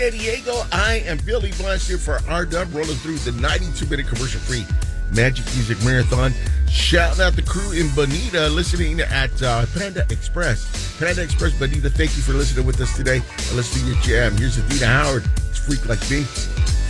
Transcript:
San Diego. I am Billy Blanche here for R-Dub, rolling through the 92-minute commercial-free Magic Music Marathon. Shouting out the crew in Bonita, listening at Panda Express. Panda Express, Bonita, thank you for listening with us today. Let's do your jam. Here's Athena Howard. It's Freak Like Me.